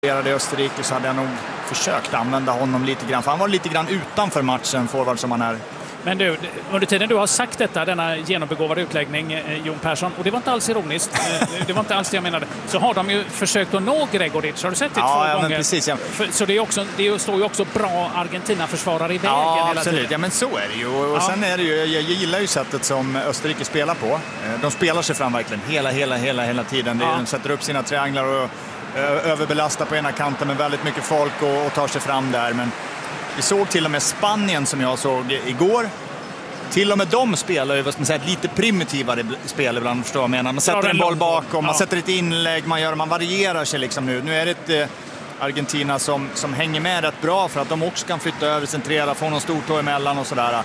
I Österrike så hade jag nog försökt använda honom lite grann. För han var lite grann utanför matchen, forward som han är. Men du, under tiden du har sagt detta, denna genombegåvade utläggning, Jon Persson, och det var inte alls ironiskt, det var inte alls det jag menade, så har de ju försökt att nå Gregoric. Har du sett det två gånger? Men precis, ja. Så det står ju också bra Argentina-försvarare i vägen hela absolut. tiden. Ja, men så är det ju. Och sen är det ju, jag gillar ju sättet som Österrike spelar på. De spelar sig fram verkligen hela tiden. De sätter upp sina trianglar och överbelastar på ena kanten med väldigt mycket folk och tar sig fram där. Men vi såg till och med Spanien som jag såg igår. Till och med de spelar ju ett lite primitivare spel ibland, förstår jag menar. Man sätter en boll bakom, man sätter ett inlägg, man varierar sig liksom nu. Nu är det ett Argentina som hänger med rätt bra för att de också kan flytta över, centrera, få någon stortå emellan och sådär.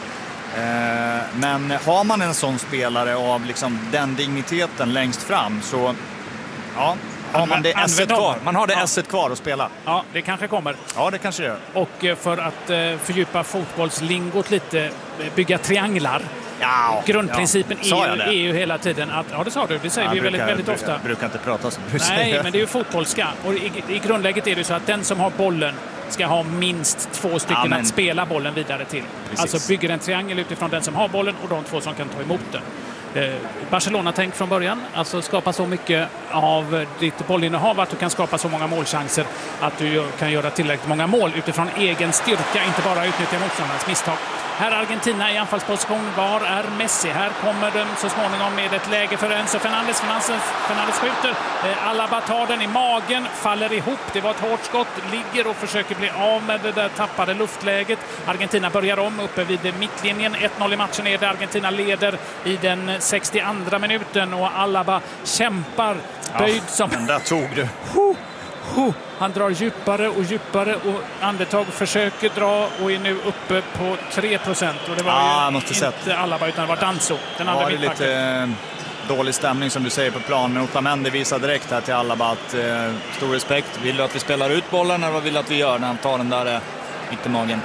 Men har man en sån spelare av liksom den digniteten längst fram så har man det S1 kvar. Man har det S1 kvar att spela. Ja, det kanske kommer. Ja, det kanske gör. Och för att fördjupa fotbollslingot lite, bygga trianglar. Ja, grundprincipen är ju hela tiden att, det sa du, det säger vi väldigt ofta. Jag brukar inte prata så. Nej, men det är ju fotbollska. Och i grundläget är det så att den som har bollen ska ha minst 2 stycken att spela bollen vidare till. Precis. Alltså bygger en triangel utifrån den som har bollen och de 2 som kan ta emot den. Barcelona-tänk från början, alltså skapa så mycket av ditt bollinnehav att du kan skapa så många målchanser att du kan göra tillräckligt många mål utifrån egen styrka, inte bara utnyttja motståndarens misstag. Här är Argentina i anfallsposition. Var är Messi? Här kommer de så småningom med ett läge för Enzo Fernandes. Fernandes skjuter. Alaba tar den i magen, faller ihop. Det var ett hårt skott. Ligger och försöker bli av med det där tappade luftläget. Argentina börjar om uppe vid mittlinjen. 1-0 i matchen är det. Argentina leder i den 62:a minuten och Alaba kämpar. Böjd som... Den där tog du. Han drar djupare och andetag försöker dra och är nu uppe på 3%. Och det var ju inte Alaba utan det var Danso, den andra mittbacken. Det är lite dålig stämning som du säger på plan. Men Otamendi visar direkt här till Alaba att stor respekt. Vill du att vi spelar ut bollen eller vad vill du att vi gör när han tar den där mitt i magen?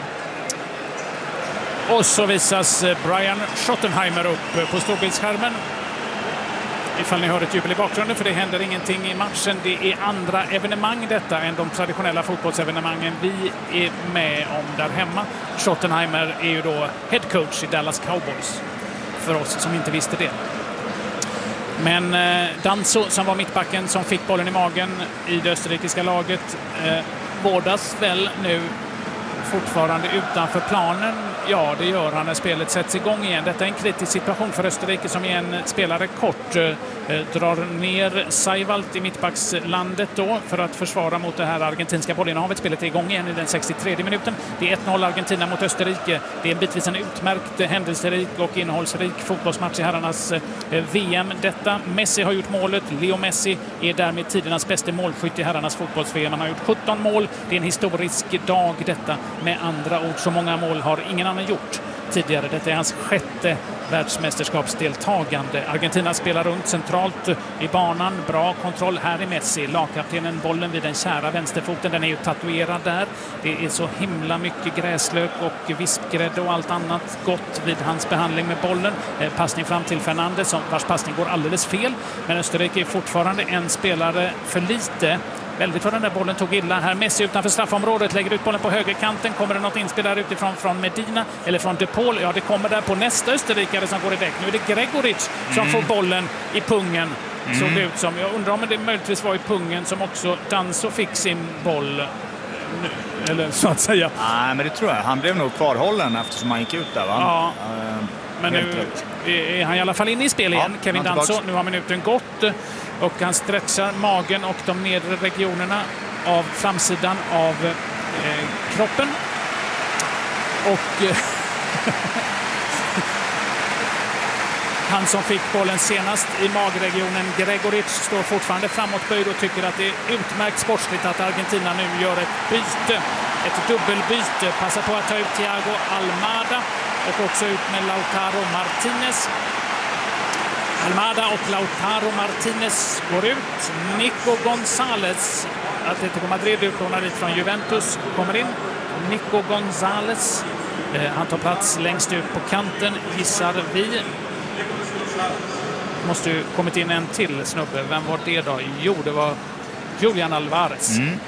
Och så visas Brian Schottenheimer upp på storbildsskärmen. Ifall ni hör ett jubel i bakgrunden, för det händer ingenting i matchen. Det är andra evenemang detta än de traditionella fotbollsevenemangen vi är med om där hemma. Schottenheimer är ju då headcoach i Dallas Cowboys, för oss som inte visste det. Men Danso som var mittbacken som fick bollen i magen i det österrikiska laget vårdas väl nu fortfarande utanför planen. Ja, det gör han när spelet sätts igång igen. Detta är en kritisk situation för Österrike som är en spelare kort. Drar ner Seiwald i mittbackslandet då för att försvara mot det här argentinska bollinnehavet. Spelet är igång igen i den 63:e minuten. Det är 1-0 Argentina mot Österrike. Det är en bitvis en utmärkt händelserik och innehållsrik fotbollsmatch i herrarnas VM. Detta, Messi har gjort målet. Leo Messi är därmed tidernas bästa målskytt i herrarnas fotbolls-VM. Han har gjort 17 mål. Det är en historisk dag detta. Med andra ord, så många mål har ingen annan gjort tidigare. Detta är hans 6:e världsmästerskapsdeltagande. Argentina spelar runt centralt i banan. Bra kontroll. Här är Messi. Lagkaptenen, bollen vid den kära vänsterfoten. Den är ju tatuerad där. Det är så himla mycket gräslök och vispgrädde och allt annat gott vid hans behandling med bollen. Passning fram till Fernandes, vars passning går alldeles fel. Men Österrike är fortfarande en spelare för lite. Väldigt för den där bollen tog illa. Här Messi utanför straffområdet lägger ut bollen på högerkanten. Kommer det något inspel där utifrån från Medina eller från De Paul? Ja, det kommer där på nästa österrikare som går i däck. Nu är det Gregoric som får bollen i pungen. Såg det ut som. Jag undrar om det möjligtvis var i pungen som också Danso fick sin boll nu, eller så att säga. Nej, men det tror jag. Han blev nog kvarhållen eftersom han gick ut där, va? Ja. Men nu är han i alla fall inne i spel igen, Kevin Danso. Nu har minuten gått och han stretchar magen och de nedre regionerna av framsidan av kroppen. Och han som fick bollen senast i magregionen, Gregoric, står fortfarande framåtböjd och tycker att det är utmärkt sportsligt att Argentina nu gör ett byte. Ett dubbelbyte. Passar på att ta ut Thiago Almada och också ut med Lautaro Martinez. Almada och Lautaro Martinez går ut. Nico González, Atletico Madrid utlånad dit från Juventus, kommer in. Nico González, han tar plats längst ut på kanten, gissar vi. Måste ju kommit in en till snubbe. Vem var det då? Jo, det var Julian Alvarez.